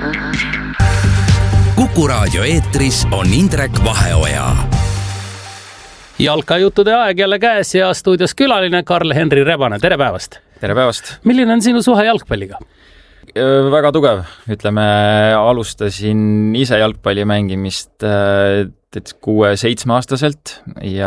Kuku Raadio eetris on Indrek Vaheoja. Jalkajuttude aeg jälle käes ja stuudios külaline Karl-Henri Rebane. Tere päevast! Tere päevast! Milline on sinu suhe jalgpalliga? Väga tugev. Ütleme, alustasin ise jalgpalli mängimist 6-7 aastaselt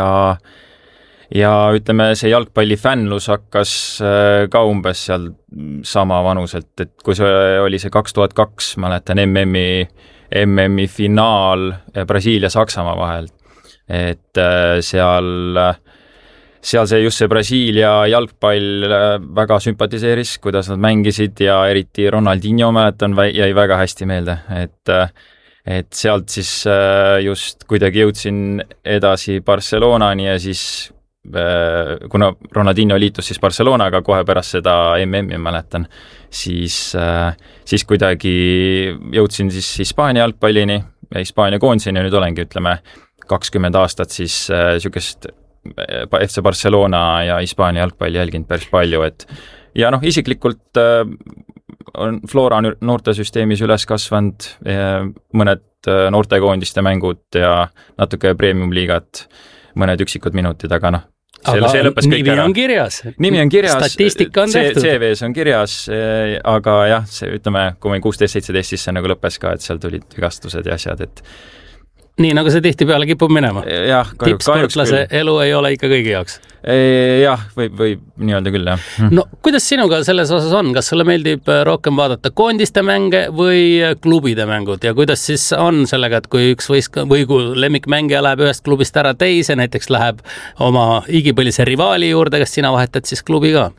ja ütleme, see jalgpallifännlus hakkas ka umbes seal sama vanuselt, et kui see oli see 2002, mäletan MM-i finaal Brasiilia-Saksamaa vahel, et seal see just see Brasiilia jalgpall väga sümpatiseeris, kuidas nad mängisid ja eriti Ronaldinho, mäletan, jäi väga hästi meelde, et sealt siis just kuidagi jõudsin edasi Barcelonani ja siis kuna Ronaldinho liitus siis Barcelonaga kohe pärast seda MM-i, mäletan, siis kuidagi jõudsin siis Hispaania jalgpallini ja Hispaania koondiseni ja nüüd olengi, ütleme, 20 aastat siis sükest FC Barcelona ja Hispaania jalgpalli jälginud päris palju, et ja isiklikult on Flora noortesüsteemis üles kasvanud, mõned noortekoondiste mängud ja natuke premium-liigat, mõned üksikud minutid, aga see lõppes kõik ära. Nimi on kirjas, statistika on tehtud. CV-s on kirjas, aga jah, see, ütleme, kui ma 16-17, siis see nagu lõppes ka, et seal tulid vigastused ja asjad, et nii nagu see tihtipeale kipub minema. Tippsportlase elu ei ole ikka kõigi jaoks. Jah, võib nii-öelda küll, jah. No kuidas sinuga selles osas on? Kas sulle meeldib rohkem vaadata koondiste mänge või klubide mängud? Ja kuidas siis on sellega, et kui üks või kui lemmikmängija läheb ühest klubist ära teise, näiteks läheb oma igipõlise rivaali juurde, kas sina vahetad siis klubi ka?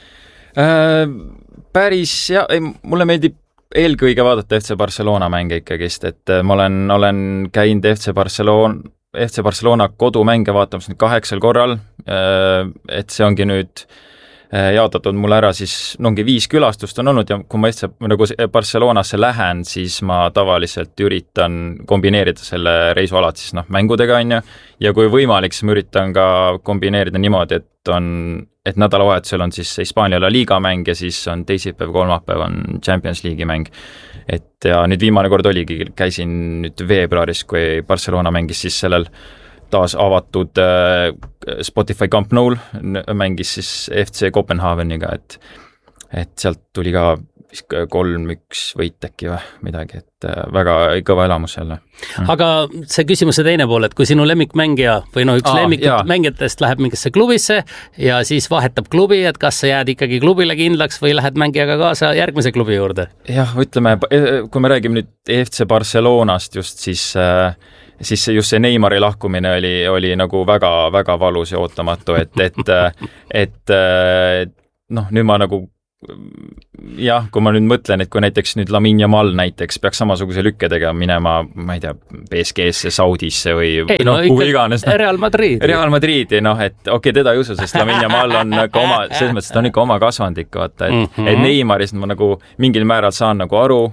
Päris, jah, mulle meeldib eelkõige vaadata FC Barcelona mänge ikkagist, et ma olen käinud FC Barcelona kodumänge vaatamas nüüd 8 korral, et see ongi nüüd jaotatud mulle ära, siis ongi 5 külastust on olnud ja kui ma nagu Barcelonasse lähen, siis ma tavaliselt üritan kombineerida selle reisu alati siis mängudega, ja kui võimalik, siis ma üritan ka kombineerida niimoodi, et nädalavahetusel on siis Hispaania La Liga mäng ja siis on teisipäev, kolmapäev on Champions League'i mäng. Et ja nüüd viimane kord käisin nüüd veebruaris, kui Barcelona mängis siis sellel taas avatud Spotify Camp Noul, mängis siis FC Kopenhaveniga, et sealt tuli ka 3-1 võit äkki või midagi, et väga kõva elamus jälle. Aga see küsimuse teine pool, et kui sinu lemmikmängija või üks lemmikmängijatest läheb mingisse klubisse ja siis vahetab klubi, et kas sa jääd ikkagi klubile kindlaks või lähed mängijaga kaasa järgmise klubi juurde? Jah, ütleme, kui me räägime nüüd FC Barcelonast just, siis just see Neymari lahkumine oli nagu väga, väga valus ja ootamatu, et nüüd ma nagu jah, kui ma nüüd mõtlen, et kui näiteks nüüd Lamine Yamal näiteks peaks samasuguse lükke tegema minema, ma ei tea, PSG-sse, Saudisse või kuhu iganes. Real Madrid, et okei, teda ei usu, sest Lamine Yamal on selles mõttes, ta on ikka oma kasvandik, vaata, et Neymarist ma nagu mingil määral saan nagu aru,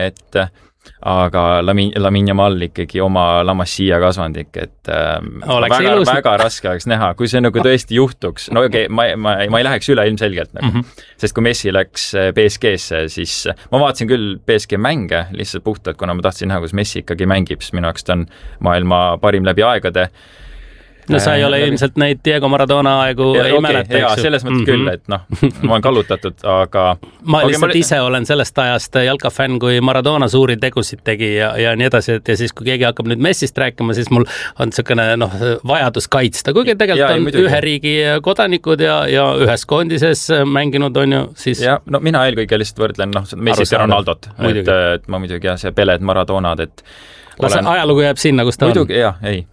aga Lamine Yamal ikkagi oma La Masia kasvandik, et väga raske oleks näha, kui see nagu tõesti juhtuks. No okei, ma ei läheks üle ilmselgelt nagu. Sest kui Messi läks PSG-sse, siis ma vaatasin küll PSG mänge lihtsalt puhtalt, kuna ma tahtsin näha, kus Messi ikkagi mängib, sest minu jaoks ta on maailma parim läbi aegade. No sa ei ole ilmselt neid Diego Maradona aegu ei mäleta, eks ju? Selles mõttes küll, et ma olen kallutatud, aga ma lihtsalt ise olen sellest ajast jalkafänn, kui Maradona suuri tegusid tegi ja nii edasi, et ja siis kui keegi hakkab nüüd Messist rääkima, siis mul on niisugune vajadus kaitsta, kuigi tegelikult on ühe riigi kodanikud ja ühes koondises mänginud on ju siis... Ja, no mina eelkõige lihtsalt võrdlen Messist ja Ronaldot, et ma muidugi see Peled, Maradonad, et see ajalugu jääb sinna, kus ta on. Muidugi, jah.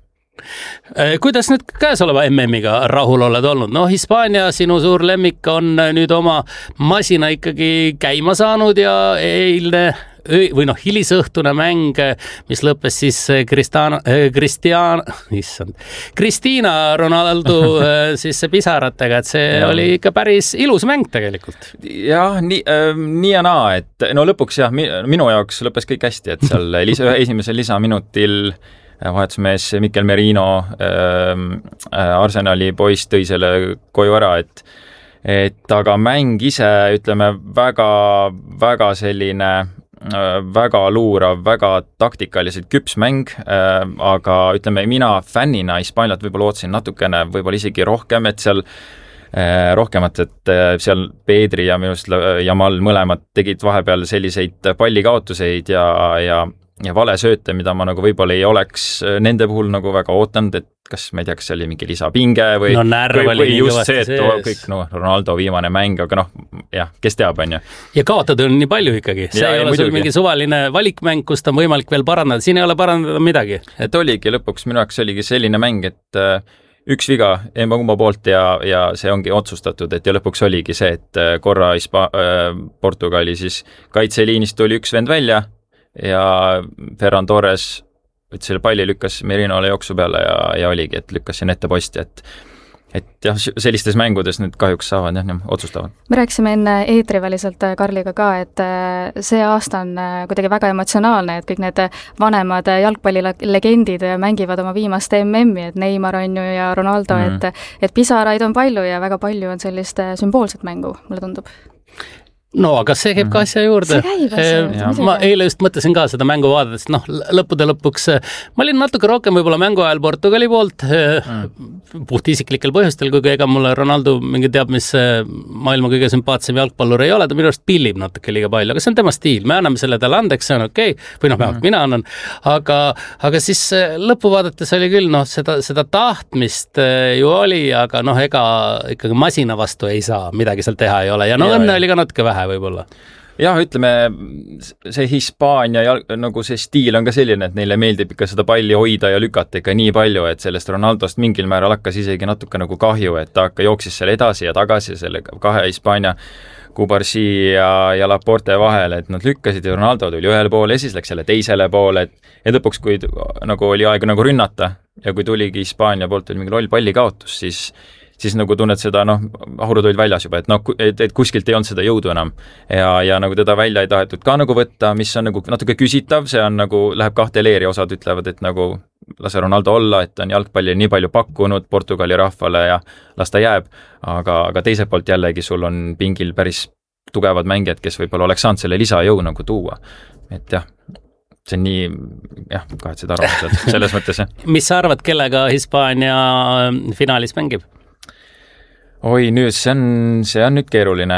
Kuidas nüüd käesoleva MM-iga rahul oled olnud? No Hispaania, sinu suur lemmik on nüüd oma masina ikkagi käima saanud ja eilne või hilisõhtune mäng, mis lõppes siis Cristiano Ronaldo siis pisaratega, et see oli ikka päris ilus mäng tegelikult. Jah, nii ja naa, et no lõpuks jah, minu jaoks lõppes kõik hästi, et seal esimesel lisaminutil vahetusmees Mikel Merino, Arsenali poiss tõi selle koju ära, et aga mäng ise, ütleme, väga, väga selline väga luurav, väga taktikaliselt küps mäng, aga ütleme, mina fännina Hispaaniat võib-olla ootasin natukene, võib-olla isegi rohkem, et seal rohkemat, et seal Pedri ja minust Jamal mõlemad tegid vahepeal selliseid pallikaotuseid ja valesööte, mida ma nagu võib-olla ei oleks nende puhul nagu väga ootanud, et kas, ma ei tea, kas see oli mingi lisapinge või, või just see, et kõik, Ronaldo viimane mäng, aga jah, kes teab, on ju. Ja kaotada on nii palju ikkagi. See ei ole sul mingi suvaline valikmäng, kus on võimalik veel parandada. Siin ei ole parandada midagi. Et oligi lõpuks, minu jaoks oligi selline mäng, et üks viga emba-kumba poolt ja see ongi otsustatud, et ja lõpuks oligi see, et korra Portugali siis kaitseliinist tuli üks vend välja ja Ferran Torres võttis selle palli, lükkas Merinole jooksu peale ja oligi, et lükkas siin ette posti, et jah, sellistes mängudes nüüd kahjuks saavad otsustavad. Me rääkisime enne eetriväliselt Karliga ka, et see aasta on kuidagi väga emotsionaalne, et kõik need vanemad jalgpallilegendid mängivad oma viimast MM-i, et Neymar on ju ja Ronaldo, et pisaraid on palju ja väga palju on sellist sümboolset mängu, mulle tundub. No, aga see käib ka asja juurde. See käib asja juurde. Ma eile just mõtlesin ka seda mängu vaadata, lõppude lõpuks ma olin natuke rohkem võib-olla mängu ajal Portugali poolt, puht isiklikel põhjustel, kuigi ega mulle Ronaldo mingi teab, mis maailma kõige sümpaatsem jalgpallur ei ole, ta minu arust pillib natuke liiga palju, aga see on tema stiil, me anname selle talle andeks, see on okei, või mina annan, aga siis lõppu vaadates oli küll, seda tahtmist ju oli, aga ega ikkagi masina vastu ei saa, midagi seal teha ei ole ja õnne oli ka natuke vähe võib-olla. Jah, ütleme, see Hispaania nagu see stiil on ka selline, et neile meeldib ikka seda palli hoida ja lükata ikka nii palju, et sellest Ronaldost mingil määral hakkas isegi natuke nagu kahju, et ta jooksis selle edasi ja tagasi selle kahe Hispaania Kubarsi ja Laporte vahel, et nad lükkasid ja Ronaldo tuli ühele poole ja siis läks selle teisele poole, et lõpuks, kui nagu oli aeg nagu rünnata ja kui tuligi Hispaania poolt oli mingi loll pallikaotus, siis nagu tunned seda, ahurud olid väljas juba, et kuskilt ei olnud seda jõudu enam ja nagu teda välja ei tahetud ka nagu võtta, mis on nagu natuke küsitav, see on nagu, läheb kahte leeri, osad ütlevad, et nagu lase Ronaldo olla, et on jalgpalli nii palju pakkunud Portugali rahvale ja las ta jääb, aga teiselt poolt jällegi sul on pingil päris tugevad mängijad, kes võib-olla oleks saanud selle lisajõu nagu tuua, et jah, see on nii, kahetsed arvamused selles mõttes, jah. Mis sa arvad, kellega Hispaania finaalis mängib? Oi, nüüd see on nüüd keeruline.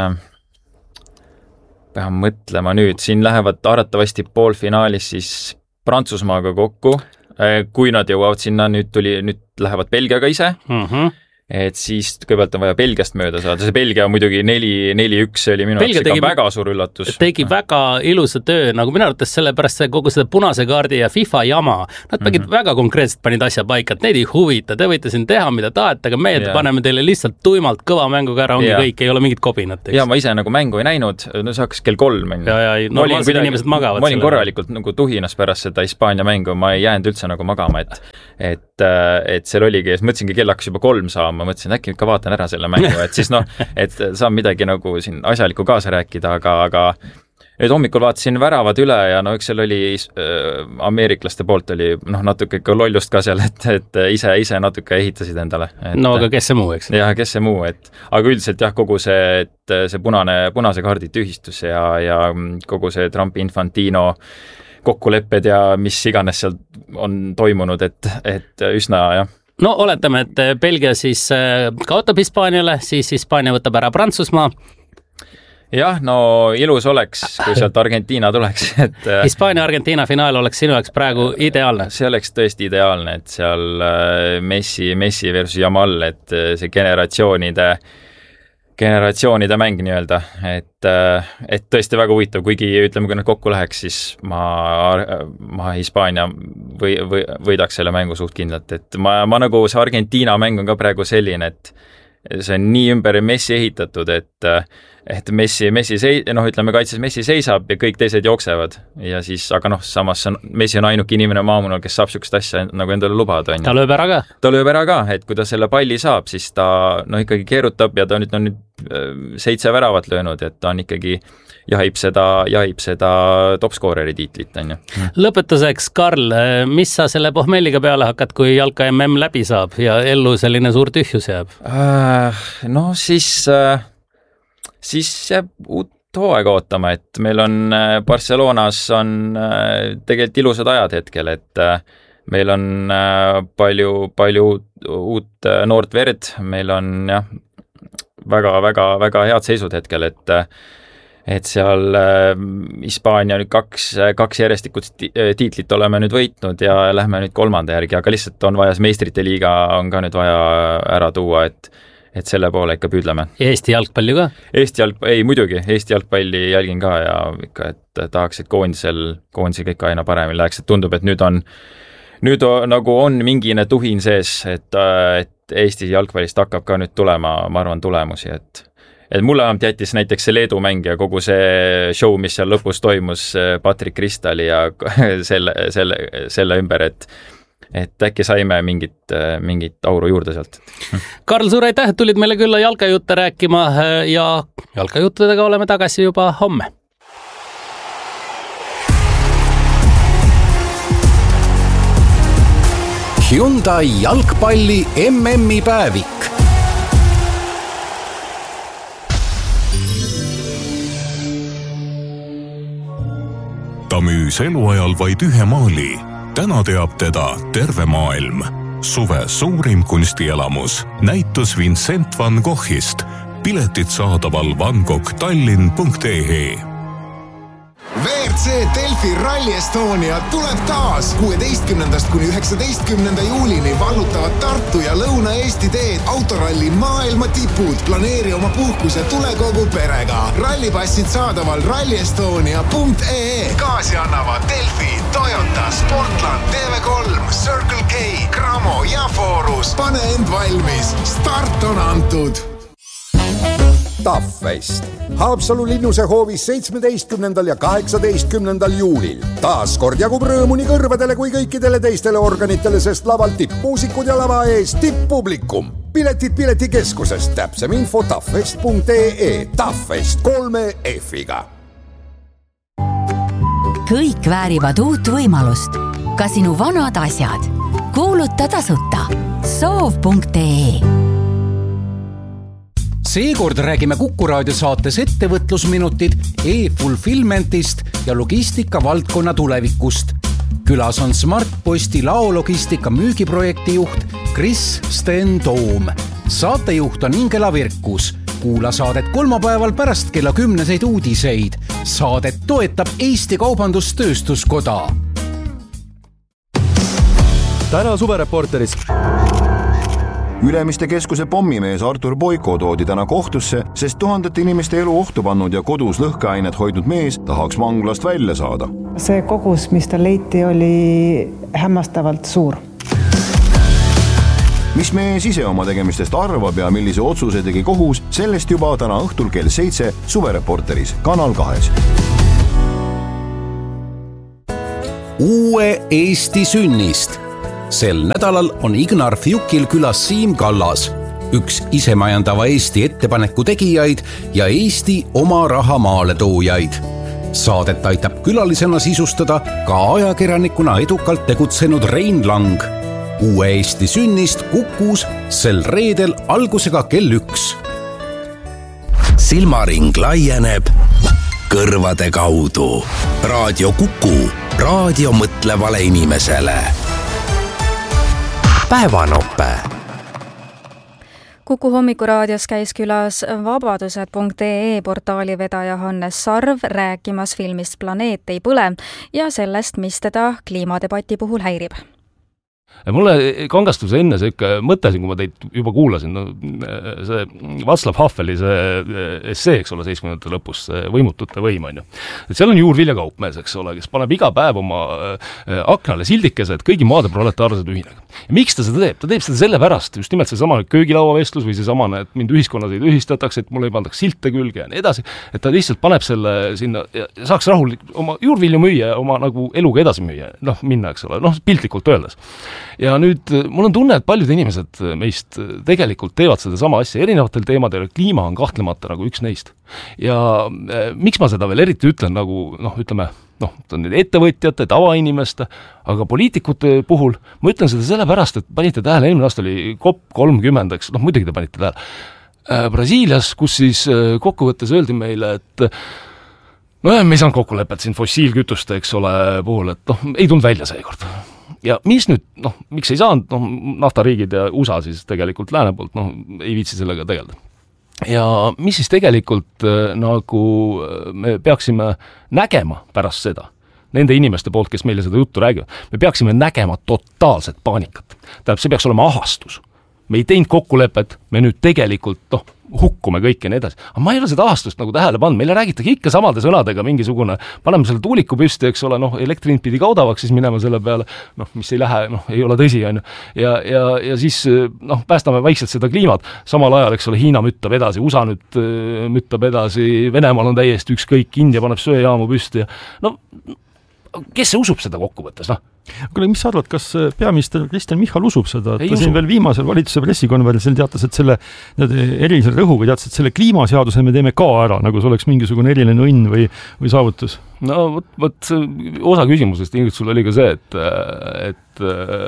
Pean mõtlema nüüd, siin lähevad arvatavasti poolfinaalis siis Prantsusmaaga kokku, kui nad jõuavad sinna, nüüd lähevad Belgiaga ise, et siis kõigepealt on vaja Belgiast mööda saada, see Belgia on muidugi 4-1, see oli minu jaoks väga suur üllatus. Tegi väga ilusa töö, nagu minu arvates sellepärast kogu seda punase kaardi ja FIFA jama, nad väga konkreetselt panid asja paika, et neid ei huvita, te võite siin teha, mida tahate, aga meie paneme teile lihtsalt tuimalt kõva mänguga ära, ongi kõik, ei ole mingit kobinat. Ja ma ise nagu mängu ei näinud, see hakkas kell 3. Normaalsed inimesed magavad. Ma olin korralikult nagu tuhinas pärast seda Hispaania mängu, ma ei jäänud üldse nagu magama, et seal oligi, ja mõtlesingi, kell hakkas juba 3 saama, ma mõtlesin, äkki ikka vaatan ära selle mängu, et siis et saan midagi nagu siin asjalikku kaasa rääkida, aga nüüd hommikul vaatasin väravad üle ja eks seal oli ameeriklaste poolt oli natuke ikka lollust ka seal, et ise natuke ehitasid endale. Aga kes see muu, eks? Jah, kes see muu, aga üldiselt jah, kogu see, see punase kaardi tühistus ja kogu see Trumpi Infantino kokkulepped ja mis iganes seal on toimunud, et üsna jah. Oletame, et Belgia siis kaotab Hispaaniale, siis Hispaania võtab ära Prantsusmaa. Jah, ilus oleks, kui sealt Argentiina tuleks. Hispaania-Argentiina finaal oleks sinu jaoks praegu ideaalne? See oleks tõesti ideaalne, et seal Messi versus Jamal, et see generatsioonide mäng nii-öelda, et tõesti väga huvitav, kuigi ütleme, kui nad kokku läheks, siis ma Hispaania võidaks selle mängu suht kindlalt, et ma nagu see Argentiina mäng on ka praegu selline, et see on nii ümber Messi ehitatud, et Messi ütleme kaitses Messi seisab ja kõik teised jooksevad ja siis, aga samas Messi on ainuke inimene maamunal, kes saab sükst asja nagu endale lubada. Ta lööb ära ka? Ta lööb ära ka, et kui ta selle palli saab, siis ta ikkagi keerutab ja ta on nüüd 7 väravat löönud, et ta on ikkagi jahib seda topscooreri tiitlit, on ju. Lõpetuseks, Karl, mis sa selle pohmelliga peale hakkad, kui jalka MM läbi saab ja ellu selline suur tühjus jääb? Siis jääb hooaega ootama, et meil on Barcelonas on tegelikult ilusad ajad hetkel, et meil on palju uut noort verd, meil on jah, väga head seisud hetkel, et seal Hispaania nüüd kaks järjestikut tiitlit oleme nüüd võitnud ja lähme nüüd 3. järgi, aga lihtsalt on vaja, meistrite liiga on ka nüüd vaja ära tuua, et selle poole ikka püüdleme. Ja Eesti jalgpalli ka? Muidugi, Eesti jalgpalli jälgin ka ja ikka, et tahaks, et koondisel kõik aina paremini läheks, et tundub, et nüüd nagu on mingine tuhin sees, et Eesti jalgpallist hakkab ka nüüd tulema, ma arvan, tulemusi, et mulle vähemalt jättis näiteks see Leedu mäng ja kogu see show, mis seal lõpus toimus Patrick Kristali ja selle ümber, et äkki saime mingit auru juurde sealt. Karl, suur aitäh, et tulid meile külla jalkajutte rääkima ja jalkajuttudega oleme tagasi juba homme. Hyundai jalgpalli MM-i päevik. Ta müüs eluajal vaid ühe maali. Täna teab teda terve maailm. Suve suurim kunstielamus. Näitus Vincent van Goghist. Piletid saadaval vangoghtallinn.ee. WRC Delfi Rally Estonia tuleb taas 16. kuni 19. juulini vallutavad Tartu ja Lõuna-Eesti teed autoralli maailma tipud. Planeeri oma puhkus ja tule kogu perega. Rallipassid saadaval rallyestonia.ee. Kaasi annavad Delfi, Toyota, Sportland, TV3, Circle K, Cramo ja Forus. Pane end valmis. Start on antud. Taffest. Haapsalu linnuse hoovis 17. ja 18. juulil. Taas kord jagub rõõmu nii kõrvadele kui kõikidele teistele organitele, sest laval tippmuusikud ja lava ees tipppublikum. Piletid piletikeskusest. Täpsem info taffest.ee. Taffest 3 F-iga. Kõik väärivad uut võimalust. Ka sinu vanad asjad. Kuuluta tasuta. Soov.ee. Seekord räägime Kuku raadio saates ettevõtlusminutid e-fulfillmentist ja logistika valdkonna tulevikust. Külas on Smartposti laologistika müügiprojekti juht Kris Sten Toom. Saatejuht on Ingela Virkus. Kuula saadet kolmapäeval pärast kella 10 uudiseid. Saadet toetab Eesti Kaubandustööstuskoda. Täna suvereporteris. Ülemiste keskuse pommimees Artur Boiko toodi täna kohtusse, sest tuhandete inimeste elu ohtu pannud ja kodus lõhkeainet hoidnud mees tahaks vanglast välja saada. See kogus, mis ta leiti, oli hämmastavalt suur. Mis mees ise oma tegemistest arvab ja millise otsuse tegi kohus, sellest juba täna õhtul kell 7 suvereporteris Kanal 2. Uue Eesti sünnist. Sel nädalal on Ignar Fjukil külas Siim Kallas, üks isemajandava Eesti ettepaneku tegijaid ja Eesti oma raha maale toojaid. Saadet aitab külalisena sisustada ka ajakirjanikuna edukalt tegutsenud Rein Lang. Uue Eesti sünnist Kukus sel reedel algusega kell 1. Silmaring laieneb kõrvade kaudu. Raadio Kuku, raadio mõtlevale inimesele. Päevanoppe. Kuku hommikuraadios käis külas vabadused.ee portaali vedaja Hannes Sarv rääkimas filmist Planeet ei põle ja sellest, mis teda kliimadebati puhul häirib. Mulle kangastus enne see mõte, kui ma teid juba kuulasin, see Václav Haveli see essee, eks ole, 70. lõpus, võimutute võim, on ju. Seal on juurviljakaupmees, eks ole, kes paneb iga päev oma aknale sildikese, et kõigi maade proletaarsed ühinega. Ja miks ta seda teeb? Ta teeb seda sellepärast, just nimelt see samane köögilauavestlus või see samane, et mind ühiskonnas ei ühistatakse, et mulle ei pandaks silte külge ja nii edasi, et ta lihtsalt paneb selle sinna ja saaks rahulik oma juurvilju müüa ja oma nagu eluga edasi müüa, minna, eks ole, piltlikult öeldes. Ja nüüd mul on tunne, et paljud inimesed meist tegelikult teevad seda sama asja erinevatel teemadel, kliima on kahtlemata nagu üks neist. Ja miks ma seda veel eriti ütlen nagu, ettevõtjate, tavainimeste, aga poliitikute puhul ma ütlen seda sellepärast, et panite tähele, eelmine aasta oli COP30, eks, muidugi te panite tähele. Brasiilias, kus siis kokkuvõttes öeldi meile, et me ei saanud kokkulepet siin fossiilkütuste, eks ole, puhul, et ei tulnud välja seekord. Ja mis nüüd, miks ei saanud, naftariigid ja USA siis tegelikult lääne poolt, ei viitsi sellega tegeleda. Ja mis siis tegelikult nagu me peaksime nägema pärast seda, nende inimeste poolt, kes meile seda juttu räägivad, me peaksime nägema totaalset paanikat. Tähendab, see peaks olema ahastus. Me ei teinud kokkulepet, me nüüd tegelikult hukkume kõik ja nii edasi. Aga ma ei ole seda ahastust nagu tähele pannud, meile räägitakse ikka samade sõnadega mingisugune, paneme selle tuuliku püsti, eks ole, elektrihind pidi kaudavaks siis minema selle peale, mis ei lähe, ei ole tõsi, on ju. Ja siis päästame vaikselt seda kliimat, samal ajal, eks ole, Hiina müttab edasi, USA nüüd müttab edasi, Venemaal on täiesti ükskõik, India paneb söejaamu püsti ja kes see usub seda kokkuvõttes, Kuule, mis sa arvad, kas peaminister Kristen Michal usub seda? Ta siin veel viimasel valitsuse pressikonverentsil teatas, et selle erilise rõhuga teatas, et selle kliimaseaduse me teeme ka ära, nagu see oleks mingisugune eriline õnn või saavutus. No võt osa küsimusest ilmselt sul oli ka see, et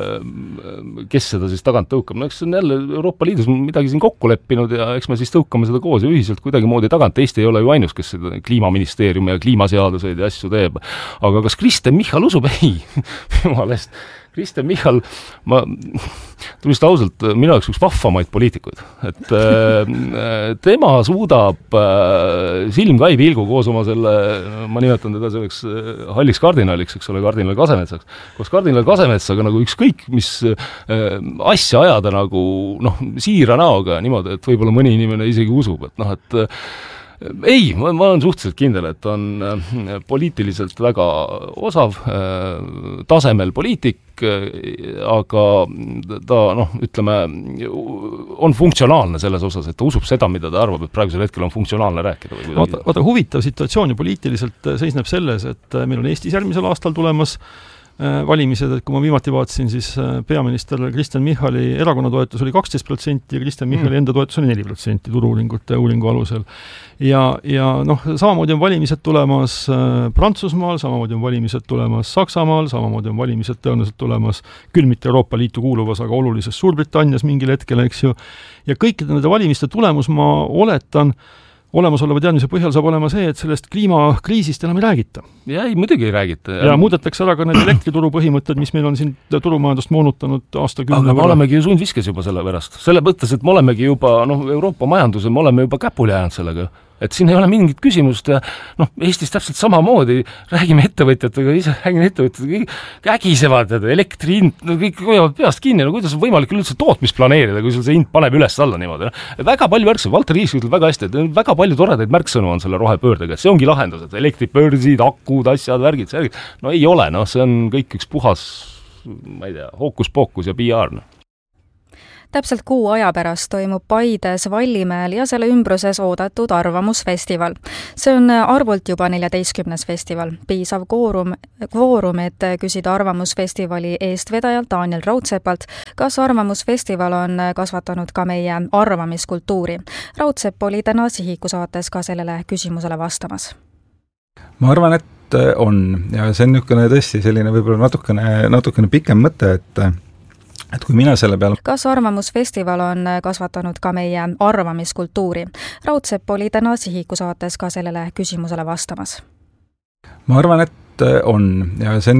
kes seda siis tagant tõukab. No eks see on jälle Euroopa Liidus midagi siin kokku leppinud ja eks me siis tõukame seda koos ja ühiselt kuidagimoodi tagant. Eesti ei ole ju ainus, kes seda kliimaministeeriumi ja kliimaseaduseid ja asju teeb. Aga kas Kristen Michal usub? Ei, jumalest. Kristen Michal, ma tulist ausalt, minu jaoks üks vahvamaid poliitikuid, et tema suudab silmkai pilgu koos oma selle, ma nimetan teda selleks halliks kardinaliks, eks ole, kardinal Kasemetsaks, koos kardinal Kasemetsaga nagu ükskõik, mis asja ajada nagu siira näoga niimoodi, et võib-olla mõni inimene isegi usub, et ei, ma olen suhteliselt kindel, et on poliitiliselt väga osav, tasemel poliitik, aga ta, ütleme, on funktsionaalne selles osas, et ta usub seda, mida ta arvab, et praegusel hetkel on funktsionaalne rääkida. Vaata, huvitav situatsioon ja poliitiliselt seisneb selles, et meil on Eestis järgmisel aastal tulemas valimised, et kui ma viimati vaatasin, siis peaminister Kristen Michali erakonna toetus oli 12% ja Kristen Michali enda toetus oli 4% uuringu alusel. Ja samamoodi on valimised tulemas Prantsusmaal, samamoodi on valimised tulemas Saksamaal, samamoodi on valimised tõenäoliselt tulemas küll mitte Euroopa Liitu kuuluvas, aga olulises Suurbritannias mingil hetkel, eks ju. Ja kõikide nende valimiste tulemus, ma oletan, olemasoleva teadmise põhjal saab olema see, et sellest kliimakriisist enam ei räägita. Ja ei, muidugi ei räägita. Ja muudetakse ära ka need elektrituru põhimõtted, mis meil on siin turumajandust moonutanud aastakümne. Aga me olemegi ju sundviskes juba selle pärast. Selle mõttes, et me olemegi juba, Euroopa majanduse, me oleme juba käpuli ajanud sellega. Et siin ei ole mingit küsimust ja Eestis täpselt samamoodi räägime ettevõtjatega, ägisevad, elektrihind, kõik hoiavad peast kinni, kuidas on võimalik üldse tootmist planeerida, kui sul see hind paneb üles alla niimoodi. Väga palju märksõnu, Valter Riis ütleb väga hästi, et väga palju toredaid märksõnu on selle rohepöördega, et see ongi lahendus, et elektripöörsid, akud, asjad, värgid, ei ole, see on kõik üks puhas, ma ei tea, hookus-pookus ja PR. Täpselt kuu aja pärast toimub Paides Vallimäel ja selle ümbruses oodatud arvamusfestival. See on arvult juba 14. festival. Piisav kvoorum, et küsida arvamusfestivali eestvedajalt Daniel Raudsepalt, kas arvamusfestival on kasvatanud ka meie arvamiskultuuri. Raudsepp oli täna Sihiku saates ka sellele küsimusele vastamas. Ma arvan, et on ja see on tõesti selline võib-olla natukene pikem mõte, et kui mina selle peale... Kas arvamusfestival on kasvatanud ka meie arvamiskultuuri? Raudsepp oli täna Sihiku saates ka sellele küsimusele vastamas. Ma arvan, et on ja see on